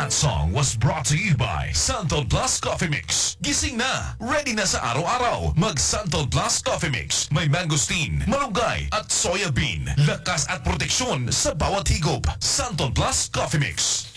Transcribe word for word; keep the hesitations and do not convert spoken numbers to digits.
That song was brought to you by Santo Plus Coffee Mix. Gising na, ready na sa araw-araw. Mag Santo Plus Coffee Mix. May mangosteen, malunggay at soya bean. Lakas at proteksyon sa bawat higop. Santo Plus Coffee Mix.